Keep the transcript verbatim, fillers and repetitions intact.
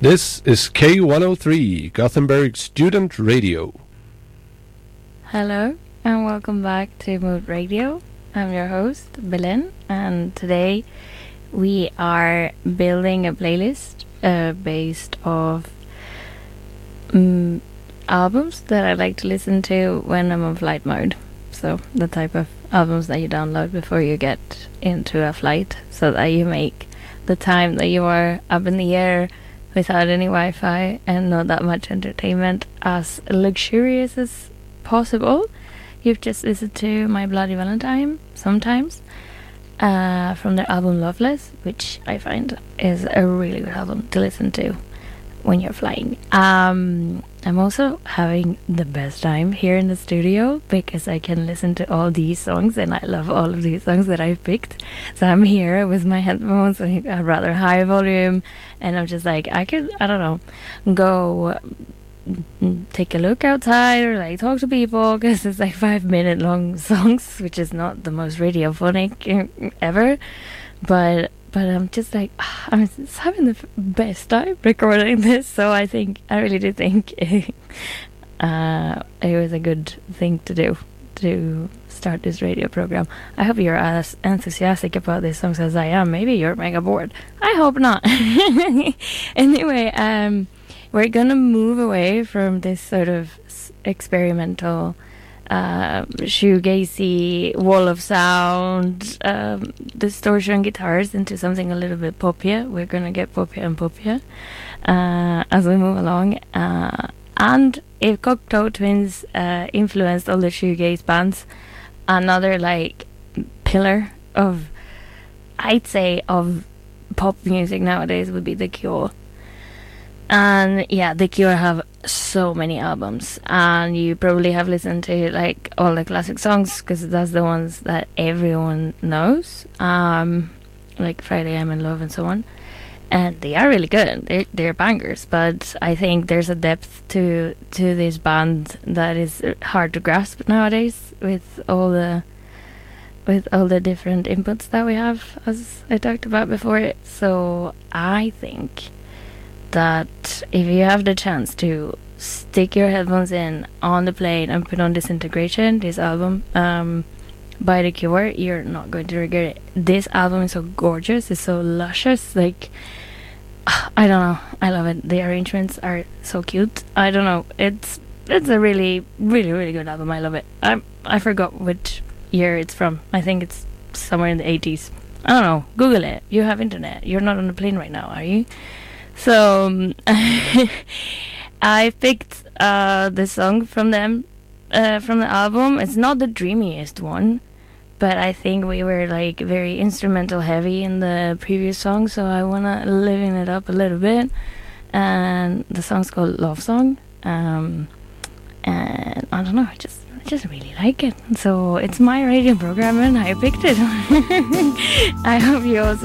This is K one oh three, Gothenburg Student Radio. Hello, and welcome back to Mood Radio. I'm your host, Belen, and today we are building a playlist uh, based off um, albums that I like to listen to when I'm on flight mode. So the type of albums that you download before you get into a flight, so that you make the time that you are up in the air without any Wi-Fi and not that much entertainment as luxurious as possible. You've just listened to My Bloody Valentine sometimes uh, from their album Loveless, which I find is a really good album to listen to when you're flying. Um, I'm also having the best time here in the studio because I can listen to all these songs, and I love all of these songs that I've picked. So I'm here with my headphones at a rather high volume, and I'm just like, I could, I don't know, go take a look outside or like talk to people, because it's like five minute long songs, which is not the most radiophonic ever, but but I'm just like, I'm just having the best time recording this. So I think I really do think uh, it was a good thing to do to start this radio program. I hope you're as enthusiastic about these songs as I am. Maybe you're mega bored. I hope not. Anyway, um we're gonna move away from this sort of s- experimental, uh, shoegazy wall of sound, um, distortion guitars into something a little bit poppier. We're gonna get poppier and poppier uh, as we move along. Uh, and if Cocteau Twins uh, influenced all the shoegaze bands, another like pillar of, I'd say, of pop music nowadays would be The Cure. And yeah, The Cure have so many albums, and you probably have listened to like all the classic songs because that's the ones that everyone knows, um, like Friday I'm in Love and so on. And they are really good. They're, they're bangers, but I think there's a depth to to this band that is hard to grasp nowadays with all the with all the different inputs that we have, as I talked about before. So I think that if you have the chance to stick your headphones in on the plane and put on Disintegration, this album um, by The Cure, you're not going to regret it. This album is so gorgeous, it's so luscious, like, I don't know, I love it. The arrangements are so cute. I don't know, it's it's a really, really, really good album. I love it. I I forgot which year it's from. I think it's somewhere in the eighties. I don't know, Google it. You have internet. You're not on the plane right now, are you? So um, I picked uh, the song from them, uh, from the album. It's not the dreamiest one, but I think we were like very instrumental heavy in the previous song, so I wanna liven it up a little bit. And the song's called Love Song, um, and I don't know, I just I just really like it. So it's my radio program, and I picked it. I hope you also